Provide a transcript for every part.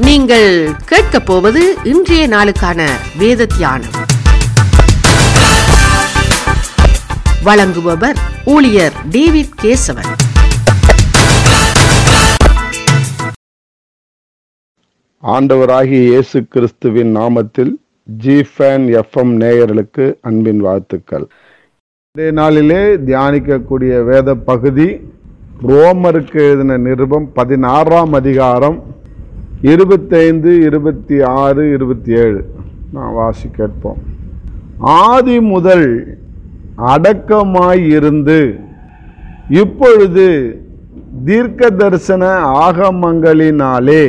நீங்கள் கேட்கப் போவது இன்றைய நாளுக்கான வேத தியானம். வழங்குபவர் ஊழியர் டேவிட் கேசவன். ஆண்டவராகிய இயேசு கிறிஸ்துவின் நாமத்தில் ஜிஃபேன் FM நேயர்களுக்கு அன்பின் வாழ்த்துக்கள். இன்றைய நாளிலே தியானிக்கக்கூடிய வேத பகுதி ரோமருக்கு எழுதின நிருபம் 16ஆம் அதிகாரம் 25, 26, 27 நான் வாசி கேட்போம். ஆதி முதல் அடக்கமாயிருந்து இப்பொழுது தீர்க்க தரிசன ஆகமங்களினாலே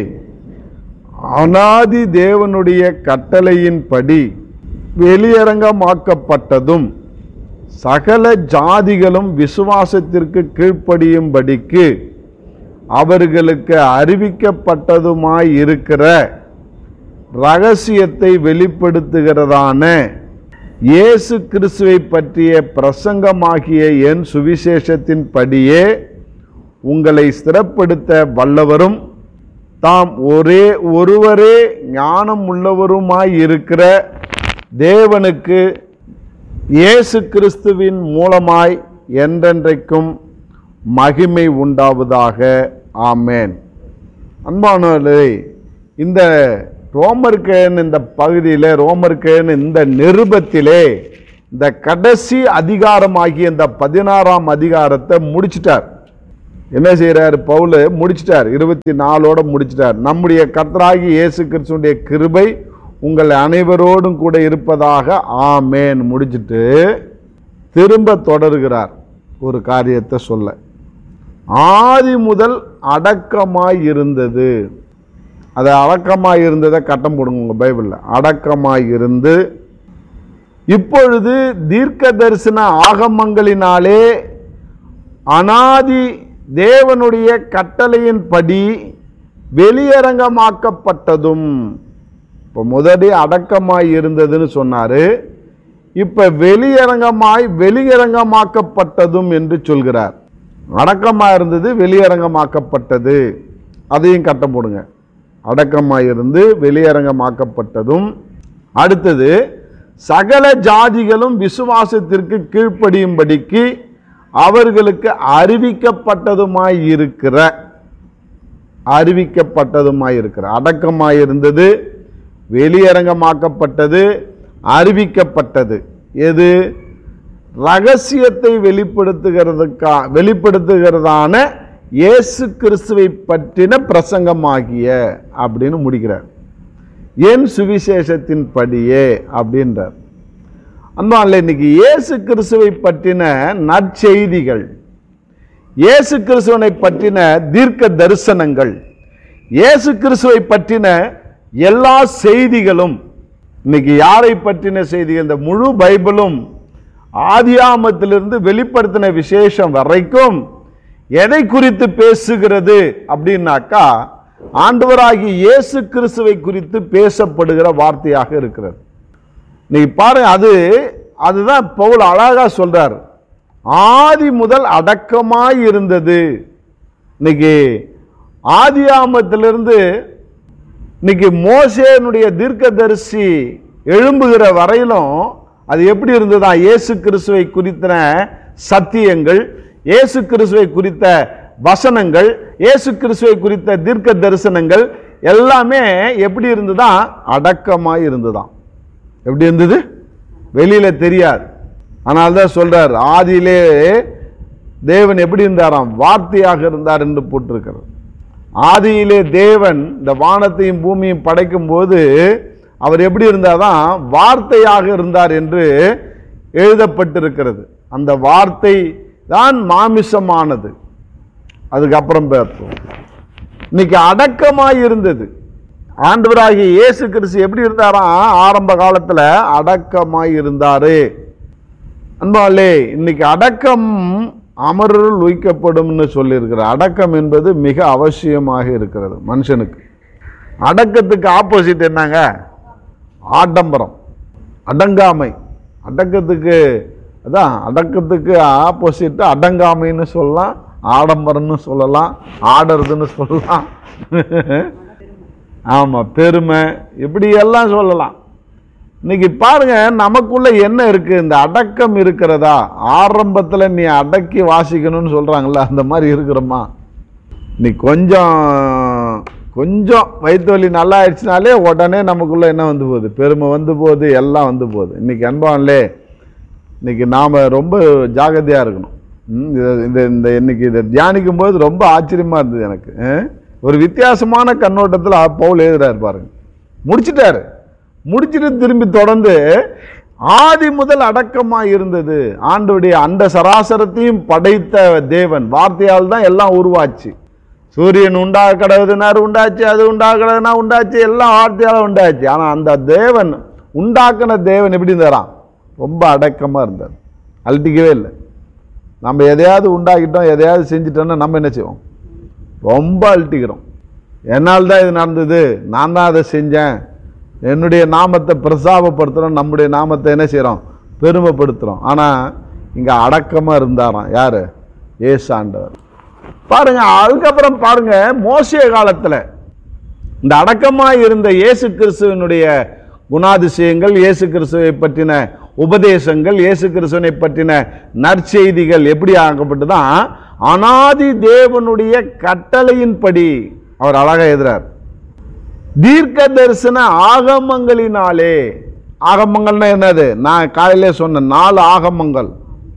அநாதி தேவனுடைய கட்டளையின்படி வெளியரங்கமாக்கப்பட்டதும் சகல ஜாதிகளும் விசுவாசத்திற்கு கீழ்ப்படியும்படிக்கு அவர்களுக்கு அறிவிக்கப்பட்டதுமாய் இருக்கிற இரகசியத்தை வெளிப்படுத்துகிறதான இயேசு கிறிஸ்துவை பற்றிய பிரசங்கமாகிய என் சுவிசேஷத்தின் படியே உங்களை ஸ்திரப்படுத்த வல்லவரும் தாம் ஒருவரே ஞானம் உள்ளவருமாய் இருக்கிற தேவனுக்கு இயேசு கிறிஸ்துவின் மூலமாய் என்றென்றைக்கும் மகிமை உண்டாவதாக. ஆமேன். அன்பானவர்களே, இந்த ரோமர்கேன் இந்த பகுதியில் ரோமர்கேன் இந்த நிருபத்திலே இந்த கடைசி அதிகாரமாகிய இந்த 16ஆம் அதிகாரத்தை முடிச்சிட்டார். என்ன செய்கிறார்? பவுல் முடிச்சிட்டார், 24ஓட முடிச்சிட்டார். நம்முடைய கர்த்தராகிய இயேசு கிறிஸ்துவினுடைய கிருபை உங்கள் அனைவரோடும் கூட இருப்பதாக. ஆமேன். முடிச்சிட்டு திரும்ப தொடர்கிறார் ஒரு காரியத்தை சொல்ல. ஆதி முதல் அடக்கமாய் இருந்தது. அது அடக்கமாய் இருந்ததை கட்டம் போடுங்க உங்க பைபிள்ல. அடக்கமாய் இருந்து இப்பொழுது தீர்க்க தரிசன ஆகமங்களினாலே அநாதி தேவனுடைய கட்டளையின்படி வெளியரங்கமாக்கப்பட்டதும். இப்போ முதலே அடக்கமாய் இருந்ததுன்னு சொன்னாரு, இப்ப வெளியரங்கமாக்கப்பட்டதும் என்று சொல்கிறார். அடக்கமாய் இருந்தது, வெளியரங்கமாக்கப்பட்டது. அதையும் கட்டம் போடுங்க. அடக்கமாய் இருந்து வெளியரங்கமாக்கப்பட்டதும். அடுத்தது சகல ஜாதிகளும் விசுவாசத்திற்கு கீழ்ப்படியும்படிக்கு அவர்களுக்கு அறிவிக்கப்பட்டதுமாய் இருக்கிற. அடக்கமாய் இருந்தது, வெளியரங்கமாக்கப்பட்டது, அறிவிக்கப்பட்டது. எது? ரகசியத்தை வெளிப்படுத்துகிறதான இயேசு கிறிஸ்துவை பற்றின பிரசங்கமாகிய அப்படின்னு முடிக்கிறார். என் சுவிசேஷத்தின் படியே அப்படின்றார். அன்பாலே, இன்னைக்கு இயேசு கிறிஸ்துவை பற்றின நற்செய்திகள், இயேசு கிறிஸ்துவனை பற்றின தீர்க்க தரிசனங்கள், இயேசு கிறிஸ்துவை பற்றின எல்லா செய்திகளும், இன்னைக்கு யாரை பற்றின செய்திகள்? இந்த முழு பைபிளும் ஆதியாகமத்திலிருந்து வெளிப்படுத்தின விசேஷம் வரைக்கும் எதை குறித்து பேசுகிறது அப்படின்னாக்கா, ஆண்டவராகிய இயேசு கிறிஸ்துவை குறித்து பேசப்படுகிற வார்த்தையாக இருக்கிறது. இன்னைக்கு பாருங்க, அதுதான் பவுல் அழகா சொல்றார். ஆதி முதல் அடக்கமாய் இருந்தது. இன்னைக்கு ஆதியாகமத்திலிருந்து இன்னைக்கு மோசேனுடைய தீர்க்கதரிசி எழும்புகிற வரையிலும் அது எப்படி இருந்ததா? இயேசு கிறிஸ்துவை குறித்த சத்தியங்கள், இயேசு கிறிஸ்துவை குறித்த வசனங்கள், இயேசு கிறிஸ்துவை குறித்த தீர்க்க தரிசனங்கள் எல்லாமே எப்படி இருந்ததா? அடக்கமாய் இருந்ததாம். எப்படி இருந்தது? வெளியில தெரியாது. ஆனால் தான் சொல்றார், ஆதியிலே தேவன் எப்படி இருந்தாராம்? வார்த்தையாக இருந்தார் என்று போட்டிருக்கிறது. ஆதியிலே தேவன் இந்த வானத்தையும் பூமியும் படைக்கும் போது அவர் எப்படி இருந்தாதான்? வார்த்தையாக இருந்தார் என்று எழுதப்பட்டிருக்கிறது. அந்த வார்த்தை தான் மாமிசமானது. அதுக்கப்புறம் பார்ப்போம். இன்னைக்கு அடக்கமாய் இருந்தது. ஆண்டவராகிய இயேசு கிறிஸ்து எப்படி இருந்தாராம்? ஆரம்ப காலத்துல அடக்கமாய் இருந்தாரு. அன்பாலே, இன்னைக்கு அடக்கம் அமருள் உய்க்கப்படும் சொல்லியிருக்கிறார். அடக்கம் என்பது மிக அவசியமாக இருக்கிறது மனுஷனுக்கு. அடக்கத்துக்கு ஆப்போசிட் என்னங்க? ஆடம்பரம், அடங்காமை. அடக்கத்துக்கு ஆப்போசிட் அடங்காமைன்னு சொல்லலாம், ஆடம்பரம்னு சொல்லலாம், ஆடுறதுன்னு சொல்லலாம். ஆமா, பெருமை, இப்படி எல்லாம் சொல்லலாம். இன்னைக்கு பாருங்க, நமக்குள்ள என்ன இருக்கு? இந்த அடக்கம் இருக்கிறதா? ஆரம்பத்தில் நீ அடக்கி வாசிக்கணும்னு சொல்றாங்கல்ல, அந்த மாதிரி இருக்கிறோமா? நீ கொஞ்சம் வயிற்று வலி நல்லா ஆயிடுச்சுனாலே உடனே நமக்குள்ள என்ன வந்து போகுது? பெருமை வந்து போகுது, எல்லாம் வந்து போகுது. இன்னைக்கு அன்பான்லே, இன்னைக்கு நாம ரொம்ப ஜாகிரதையா இருக்கணும். இந்த இன்னைக்கு இதை தியானிக்கும் போது ரொம்ப ஆச்சரியமா இருந்தது எனக்கு. ஒரு வித்தியாசமான கண்ணோட்டத்தில் பவுல் எழுதுறாரு பாருங்க. முடிச்சிட்டு திரும்பி தொடர்ந்து, ஆதி முதல் அடக்கமா இருந்தது ஆண்டவருடைய அண்ட சராசரத்தையும் படைத்த தேவன் வார்த்தையால் தான் எல்லாம் உருவாச்சு. சூரியன் உண்டாக கடவுதுனாரு, உண்டாச்சு. அது உண்டாக கடவுதுனா உண்டாச்சு. எல்லாம் வார்த்தையால உண்டாச்சு. ஆனா அந்த தேவன், உண்டாக்குன தேவன் எப்படி இருந்தாராம்? ரொம்ப அடக்கமா இருந்தார், அழட்டிக்கவே இல்லை. நம்ம எதையாவது உண்டாக்கிட்டோம், எதையாவது செஞ்சிட்டோம்னா நம்ம என்ன செய்வோம்? ரொம்ப அழட்டிக்கிறோம். என்னால் தான் இது நடந்தது, நான் தான் அதை செஞ்சேன், என்னுடைய நாமத்தை பிரசாபப்படுத்துகிறோம், நம்முடைய நாமத்தை என்ன செய்கிறோம்? பெருமைப்படுத்துகிறோம். ஆனால் இங்கே அடக்கமாக இருந்தாராம். யார்? இயேசு ஆண்டவர். பாருங்க, அதுக்கப்புறம் பாருங்க, மோசே காலத்தில் இந்த அடக்கமாக இருந்த இயேசு கிறிஸ்துவனுடைய குணாதிசயங்கள், இயேசு கிறிஸ்துவை பற்றின உபதேசங்கள், இயேசு கிறிஸ்துவனை பற்றின நற்செய்திகள் எப்படி ஆக்கப்பட்டுதான்? அனாதி தேவனுடைய கட்டளையின்படி அவர் அழகா எழுதுறார். தீர்க்க தரிசன ஆகமங்களினாலே. ஆகமங்கள்னா என்னது? நான் காலையிலே சொன்ன 4 ஆகமங்கள்,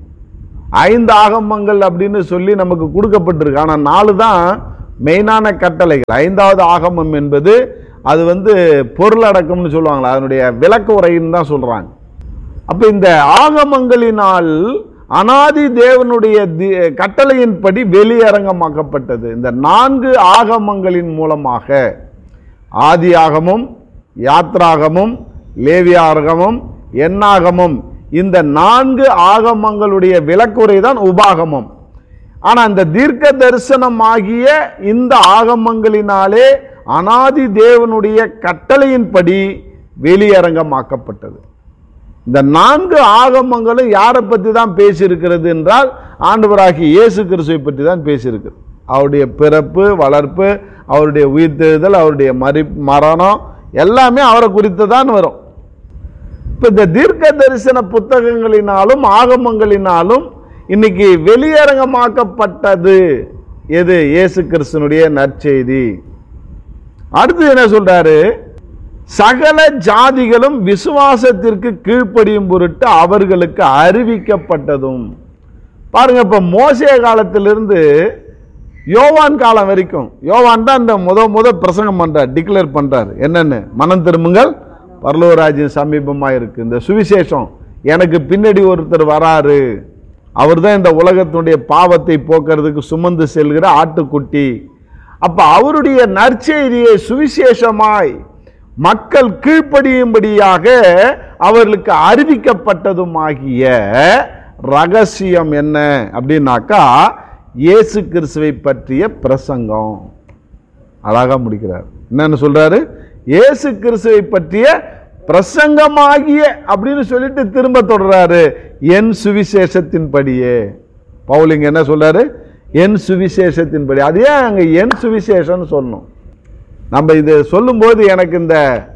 5 ஆகமங்கள் அப்படின்னு சொல்லி நமக்கு கொடுக்கப்பட்டிருக்கு. ஆனால் 4 தான் மெயினான கட்டளைகள். 5வது ஆகமம் என்பது அது பொருளடக்கம்னு சொல்லுவாங்களா, அதனுடைய விளக்க உரைன்னு தான் சொல்றாங்க. அப்ப இந்த ஆகமங்களினால் அனாதி தேவனுடைய கட்டளையின்படி வெளியரங்கமாக்கப்பட்டது. இந்த 4 ஆகமங்களின் மூலமாக, ஆதி ஆகமும், யாத்ராகமும், லேவியாகமும், எண்ணாகமும், இந்த 4 ஆகமங்களுடைய விளக்குரை தான் உபாகமம். ஆனா இந்த தீர்க்க தரிசனம் ஆகிய இந்த ஆகமங்களினாலே அனாதி தேவனுடைய கட்டளையின்படி வெளியரங்கமாக்கப்பட்டது. இந்த 4 ஆகமங்களும் யாரை பற்றி தான் பேசியிருக்கிறது என்றால், ஆண்டவராகிய இயேசு கிறிஸ்துவை பற்றி தான் பேசியிருக்கு. அவருடைய பிறப்பு, வளர்ப்பு, அவருடைய உயிர்த்தெழுதல், அவருடைய மரணம் எல்லாமே அவரை குறித்து தான் வரும். இப்ப இந்த தீர்க்க தரிசன புத்தகங்களினாலும் ஆகமங்களினாலும் இன்னைக்கு வெளியரங்கமாக்கப்பட்டது எது? இயேசு கிறிஸ்துனுடைய நற்செய்தி. அடுத்து என்ன சொல்றாரு? சகல ஜாதிகளும் விசுவாசத்திற்கு கீழ்ப்படியும் பொருட்டு அவர்களுக்கு அறிவிக்கப்பட்டதும். பாருங்க, இப்ப மோசே காலத்திலிருந்து யோவான் காலம் வரைக்கும், யோவான் தான் இந்த முத பிரசங்கம் பண்றார், டிக்ளேர் பண்றாரு. என்னன்னு? மனம் திரும்புங்கள், பரலோக ராஜ்யம் சமீபமா இருக்கு. இந்த சுவிசேஷம், எனக்கு பின்னாடி ஒருத்தர் வராரு, அவர் தான் இந்த உலகத்தினுடைய பாவத்தை போக்குறதுக்கு சுமந்து செல்கிற ஆட்டுக்குட்டி. அப்ப அவருடைய நற்செய்தியை சுவிசேஷமாய் மக்கள் கீழ்ப்படியும்படியாக அவர்களுக்கு அறிவிக்கப்பட்டதுமாகிய ரகசியம் என்ன அப்படின்னாக்கா, இயேசு கிறிஸ்துவை பற்றிய பிரசங்கம். அழகா முடிக்கிறார். என்னன்னு சொல்றாரு? இயேசு கிறிஸ்துவை பற்றிய பிரசங்கமாகிய அப்படின்னு சொல்லிட்டு திரும்ப தொடர்றாரு, என் சுவிசேஷத்தின்படியே. பவுலிங்க என்ன சொல்றாரு? என் சுவிசேஷத்தின்படி. அது ஏன் அங்க என் சுவிசேஷம் சொல்லணும்? நம்ம இது சொல்லும்போது எனக்கு இந்த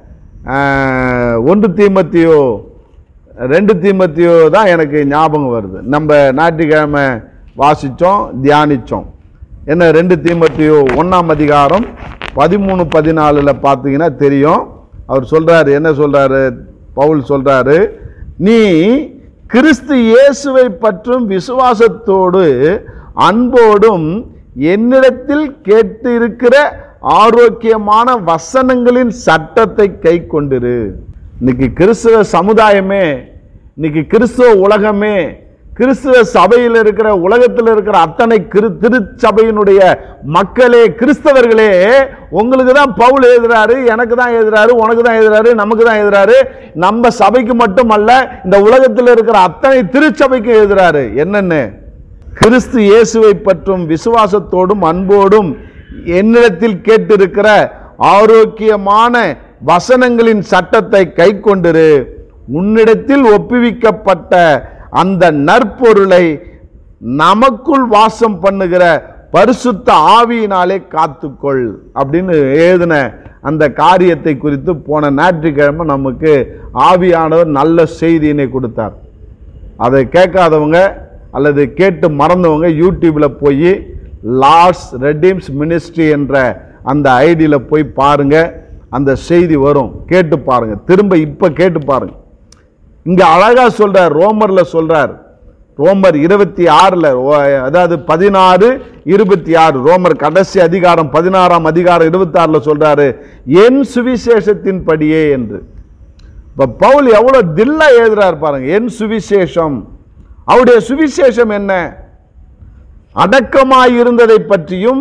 1 தீமோத்தேயு 2 தீமோத்தேயு தான் எனக்கு ஞாபகம் வருது. நம்ம ஞாயிற்றுக்கிழமை வாசித்தோம், தியானித்தோம். என்ன? 2 தீமோத்தேயு 1ஆம் அதிகாரம் 13-14 பார்த்தீங்கன்னா தெரியும். அவர் சொல்றாரு, என்ன சொல்றாரு? பவுல் சொல்றாரு, நீ கிறிஸ்து இயேசுவை பற்றும் விசுவாசத்தோடு அன்போடும் என்னிடத்தில் கேட்டு இருக்கிற ஆரோக்கியமான வசனங்களின் சட்டத்தை கை கொண்டிரு. இன்னைக்கு கிறிஸ்துவ சமுதாயமே, இன்னைக்கு கிறிஸ்துவ உலகமே, கிறிஸ்துவ சபையில் இருக்கிற, உலகத்தில் இருக்கிற அத்தனை திருச்சபையினுடைய மக்களே, கிறிஸ்தவர்களே, உங்களுக்கு தான் பவுல் எழுதுறாரு, எனக்கு தான் எழுதுறாரு, உனக்கு தான் எழுதுறாரு, நமக்கு தான் எழுதுறாரு. நம்ம சபைக்கு மட்டும் அல்ல, இந்த உலகத்தில் இருக்கிற அத்தனை திருச்சபைக்கு எழுதுறாரு. என்னன்னு? கிறிஸ்து இயேசுவை பற்றும் விசுவாசத்தோடும் அன்போடும் என்னிடத்தில் கேட்டிருக்கிற ஆரோக்கியமான வசனங்களின் சட்டத்தை கை கொண்டிரு. உன்னிடத்தில் ஒப்புவிக்கப்பட்ட அந்த நற்பொருளை நமக்குள் வாசம் பண்ணுகிற பரிசுத்த ஆவியினாலே காத்துக்கொள் அப்படின்னு எழுதின அந்த காரியத்தை குறித்து போன ஞாயிற்றுக்கிழமை நமக்கு ஆவியானவர் நல்ல செய்தியினை கொடுத்தார். அதை கேட்காதவங்க அல்லது கேட்டு மறந்தவங்க யூடியூப்ல போய் லார்ட்ஸ் ரெடீம்ஸ் மினிஸ்ட்ரி என்ற அந்த ஐடியில் போய் பாருங்க, அந்த செய்தி வரும், கேட்டு பாருங்க. திரும்ப இப்ப கேட்டு பாருங்க. இங்க அழகா சொல்றார், ரோமர்ல சொல்றார், ரோமர் 26, அதாவது 16:26, ரோமர் கடைசி அதிகாரம் 16ஆம் அதிகாரம் 26 சொல்றாரு, என் சுவிசேஷத்தின் படியே என்று. இப்ப பவுல் எவ்வளவு தில்லா எழுதுறாரு பாருங்க. என் சுவிசேஷம், அவருடைய சுவிசேஷம் என்ன? அடக்கமாய் இருந்ததை பற்றியும்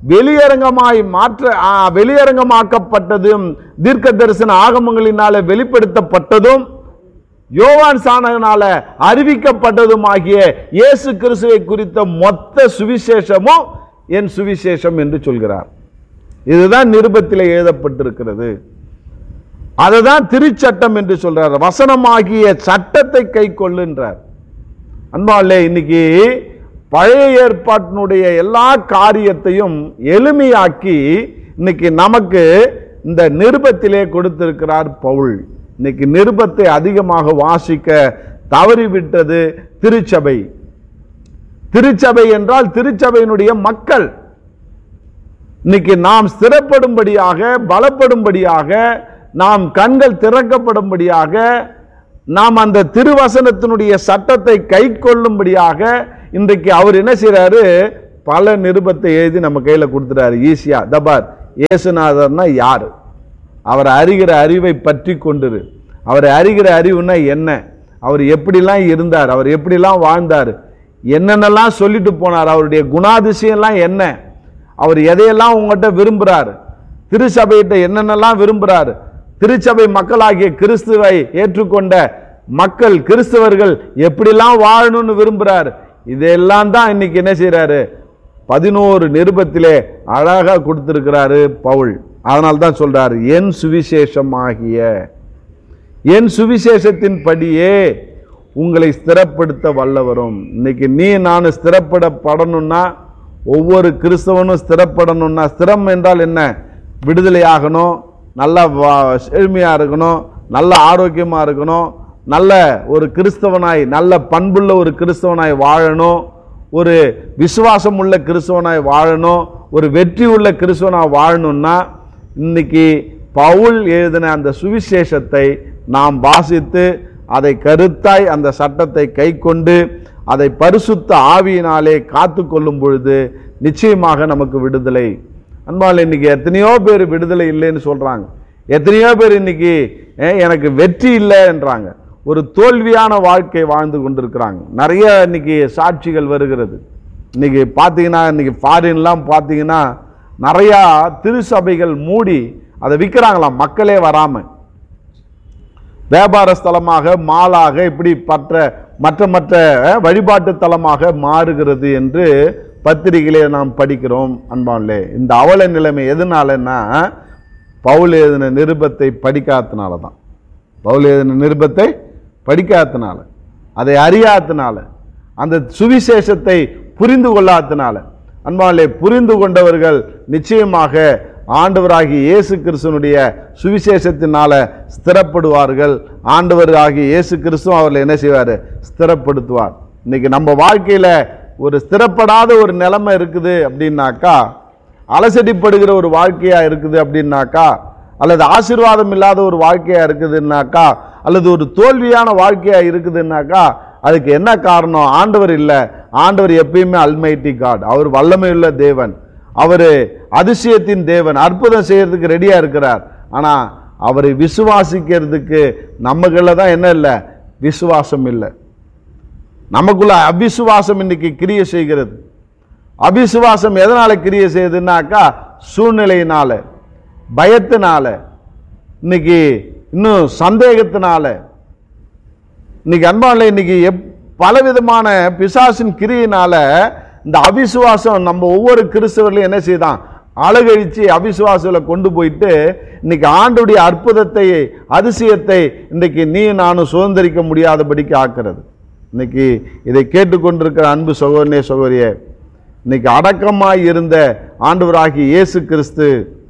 வெளியரங்கமாக்கப்பட்டதும் தீர்க்க தரிசன ஆகமங்களினால வெளிப்படுத்தப்பட்டதும் யோவான் சாணகனால அறிவிக்கப்பட்டதும் ஆகிய இயேசு கிறிஸ்துவை குறித்த மொத்த சுவிசேஷமும் என் சுவிசேஷம் என்று சொல்கிறார். இதுதான் நிருபத்திலே எழுதப்பட்டிருக்கிறது. அதுதான் திருச்சட்டம் என்று சொல்றார். வசனமாகிய சட்டத்தை கை கொள்ளுன்றார். அன்பாலே, இன்னைக்கு பழைய ஏற்பாட்டினுடைய எல்லா காரியத்தையும் எளிமையாக்கி இன்னைக்கு நமக்கு இந்த நிருபத்திலே கொடுத்திருக்கிறார் பவுல். இன்னைக்கு நிருபத்தை அதிகமாக வாசிக்க தவறிவிட்டது திருச்சபை. திருச்சபை என்றால் திருச்சபையினுடைய மக்கள். இன்னைக்கு நாம் ஸ்திரப்படும்படியாக, பலப்படும்படியாக, நாம் கண்கள் திறக்கப்படும்படியாக, நாம் அந்த திருவசனத்தினுடைய சட்டத்தை கை கொள்ளும்படியாக இன்றைக்கு அவர் என்ன செய்யறாரு? பல நிருபத்தை எழுதி நம்ம கையில கொடுத்துறாரு ஈஸியா. தபார், இயேசுநாதர்னா யாரு? அவர் அறிகிற அறிவை பற்றி கொண்டிரு. அவர் அறிகிற அறிவுனா என்ன? அவர் எப்படிலாம் இருந்தார், அவர் எப்படிலாம் வாழ்ந்தார், என்னென்னலாம் சொல்லிட்டு போனார், அவருடைய குணாதிசயம்லாம் என்ன, அவர் எதையெல்லாம் உங்கள்கிட்ட விரும்புறாரு, திருச்சபையிட்ட என்னென்னலாம் விரும்புறாரு, திருச்சபை மக்களாகிய கிறிஸ்துவை ஏற்றுக்கொண்ட மக்கள் கிறிஸ்தவர்கள் எப்படிலாம் வாழணும்னு விரும்புறாரு. இதெல்லாம் தான் இன்னைக்கு என்ன செய்யறாரு? 11 நிருபத்திலே அழகா கொடுத்திருக்கிறாரு பவுல். அதனால தான் சொல்றாரு, என் சுவிசேஷமாகிய, என் சுவிசேஷத்தின் படியே உங்களை ஸ்திரப்படுத்த வல்லவரும். இன்னைக்கு நீ நான் ஸ்திரப்படணும்னா, ஒவ்வொரு கிறிஸ்தவனும் ஸ்திரப்படணும்னா, ஸ்திரம் என்றால் என்ன? விடுதலை ஆகணும், நல்ல செழுமையா இருக்கணும், நல்ல ஆரோக்கியமா இருக்கணும், நல்ல ஒரு கிறிஸ்தவனாய், நல்ல பண்புள்ள ஒரு கிறிஸ்தவனாய் வாழணும், ஒரு விசுவாசம் உள்ள கிறிஸ்தவனாய் வாழணும், ஒரு வெற்றி உள்ள கிறிஸ்தவனாய் வாழணும்னா இன்னைக்கு பவுல் எழுதின அந்த சுவிசேஷத்தை நாம் வாசித்து அதை கருத்தாய் அந்த சட்டத்தை கை கொண்டு அதை பரிசுத்த ஆவியினாலே காத்து கொள்ளும் பொழுது நிச்சயமாக நமக்கு விடுதலை. அன்பால், இன்னைக்கு எத்தனையோ பேர் விடுதலை இல்லைன்னு சொல்றாங்க. எத்தனையோ பேர் இன்னைக்கு எனக்கு வெற்றி இல்லை என்றாங்க. ஒரு தோல்வியான வாழ்க்கை வாழ்ந்து கொண்டிருக்கிறாங்க. நிறைய இன்னைக்கு சாட்சிகள் வருகிறது. இன்னைக்கு பார்த்தீங்கன்னா, இன்னைக்கு ஃபாரின்லாம் பார்த்தீங்கன்னா நிறையா திருச்சபைகள் மூடி அதை விற்கிறாங்களாம், மக்களே வராம. வியாபார ஸ்தலமாக, மாலாக, இப்படி மற்ற வழிபாட்டு தலமாக மாறுகிறது என்று பத்திரிகையிலே நாம் படிக்கிறோம். அன்பான்லே, இந்த அவல நிலைமை எதனாலன்னா பவுல் எழுதின நிருபத்தை படிக்காதனால தான். பவுல் எழுதின நிருபத்தை படிக்காதனால, அதை அறியாதனால, அந்த சுவிசேஷத்தை புரிந்து கொள்ளாதனால. அன்பாலே, புரிந்து கொண்டவர்கள் நிச்சயமாக ஆண்டவராகிய இயேசு கிறிஸ்துவனுடைய சுவிசேஷத்தினால ஸ்திரப்படுவார்கள். ஆண்டவராகிய இயேசு கிறிஸ்து அவர்களை என்ன செய்வார்? ஸ்திரப்படுத்துவார். இன்னைக்கு நம்ம வாழ்க்கையில ஒரு ஸ்திரப்படாத ஒரு நிலைமை இருக்குது அப்படின்னாக்கா, அலசடிப்படுகிற ஒரு வாழ்க்கையா இருக்குது அப்படின்னாக்கா, அல்லது ஆசீர்வாதம் இல்லாத ஒரு வாழ்க்கையா இருக்குதுன்னாக்கா, அல்லது ஒரு தோல்வியான வாழ்க்கையா இருக்குதுன்னாக்கா, அதுக்கு என்ன காரணம்? ஆண்டவர் இல்லை. ஆண்டவர் எப்பயுமே அல்மைட்டி காட். அவர் வல்லமையுள்ள தேவன், அவர் அதிசயத்தின் தேவன், அற்புதம் செய்யறதுக்கு ரெடியா இருக்கிறார். ஆனா அவரை விசுவாசிக்கிறதுக்கு நமக்குள்ள தான் என்ன இல்லை? விசுவாசம் இல்லை. நமக்குள்ள அபிசுவாசம் இன்னைக்கு கிரியை செய்கிறது. அபிசுவாசம் எதனால கிரியை செய்யுதுன்னாக்கா, சூழ்நிலையினால, பயத்தினால, இன்னைக்கு இன்னும் சந்தேகத்தினால. இன்னைக்கு அன்பான இன்னைக்கு பலவிதமான பிசாசின் கிரியினால இந்த அபிசுவாசம் நம்ம ஒவ்வொரு கிறிஸ்தவர்களையும் என்ன செய்தான்? அழகழிச்சு அபிசுவாசத்துல கொண்டு போயிட்டு இன்னைக்கு ஆண்டுடைய அற்புதத்தை, அதிசயத்தை இன்றைக்கு நீ நானும் சுதந்திரிக்க முடியாதபடிக்கு ஆக்கிறது. இன்னைக்கு இதை கேட்டுக்கொண்டிருக்கிற அன்பு சகோதரனே, சகோதரியே, இன்னைக்கு அடக்கமாய் இருந்த ஆண்டவராகிய இயேசு கிறிஸ்து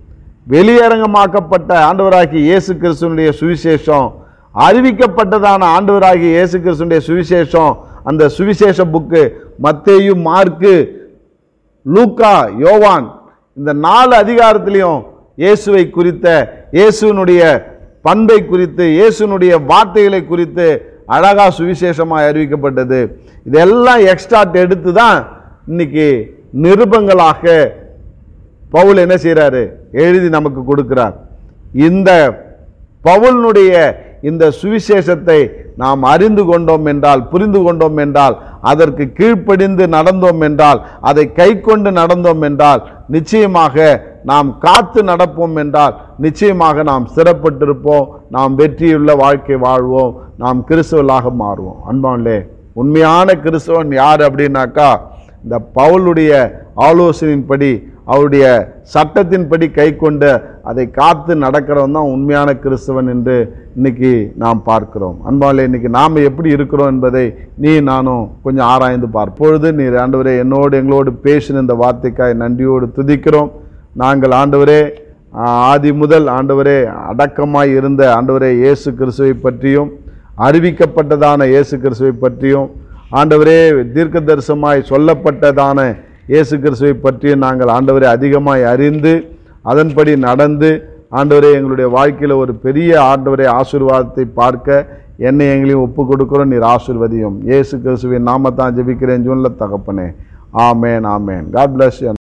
வெளியரங்கமாக்கப்பட்ட ஆண்டவராகிய இயேசு கிறிஸ்துவினுடைய சுவிசேஷம், அறிவிக்கப்பட்டதான ஆண்டவராகிய இயேசு கிறிஸ்துவினுடைய சுவிசேஷம், அந்த சுவிசேஷ புக்கு மத்தேயு, மார்க்கு, லூக்கா, யோவான், இந்த 4 அதிகாரத்திலையும் இயேசுவை குறித்த, இயேசுனுடைய பண்பை குறித்து, இயேசுனுடைய வார்த்தைகளை குறித்து அழகா சுவிசேஷமாக அறிவிக்கப்பட்டது. இதெல்லாம் எக்ஸ்ட்ராட் எடுத்து தான் இன்னைக்கு நிருபங்களாக பவுல் என்ன செய்கிறாரு, எழுதி நமக்கு கொடுக்கிறார். இந்த பவுலினுடைய இந்த சுவிசேஷத்தை நாம் அறிந்து கொண்டோம் என்றால், புரிந்து கொண்டோம் என்றால், அதற்கு கீழ்ப்படிந்து நடந்தோம் என்றால், அதை கை கொண்டு நடந்தோம் என்றால், நிச்சயமாக நாம் காத்து நடப்போம் என்றால், நிச்சயமாக நாம் சிறப்பட்டிருப்போம், நாம் வெற்றியுள்ள வாழ்க்கை வாழ்வோம், நாம் கிறிஸ்தவர்களாக மாறுவோம். அன்பானே, உண்மையான கிறிஸ்தவன் யார் அப்படின்னாக்கா, இந்த பவுலுடைய ஆலோசனையின்படி, அவருடைய சட்டத்தின்படி கை கொண்டு அதை காத்து நடக்கிறவன் தான் உண்மையான கிறிஸ்தவன் என்று இன்னைக்கு நாம் பார்க்கிறோம். அன்பாலே, இன்னைக்கு நாம் எப்படி இருக்கிறோம் என்பதை நீ நானும் கொஞ்சம் ஆராய்ந்து பார்ப்பொழுது, நீர் ஆண்டவரே என்னோடு எங்களோடு பேசின இந்த வார்த்தைக்காய் நன்றியோடு துதிக்கிறோம். நாங்கள் ஆண்டவரே ஆதி முதல் ஆண்டவரே அடக்கமாய் இருந்த ஆண்டவரே இயேசு கிறிஸ்துவை பற்றியும், அறிவிக்கப்பட்டதான இயேசு கிறிஸ்துவை பற்றியும், ஆண்டவரே தீர்க்க தரிசனமாய் சொல்லப்பட்டதான இயேசு கிறிஸ்துவை பற்றியும் நாங்கள் ஆண்டவரே அதிகமாய் அறிந்து அதன்படி நடந்து ஆண்டவரே எங்களுடைய வாழ்க்கையில் ஒரு பெரிய ஆண்டவரே ஆசீர்வாதத்தை பார்க்க என்னை எங்களையும் ஒப்பு கொடுக்கிறோம். நீர் ஆசீர்வதியும். இயேசு கிறிஸ்துவின் நாமத்தான் ஜெபிக்கிறேன் ஜீவனுள்ள தகப்பனே. ஆமேன், ஆமேன். God bless you.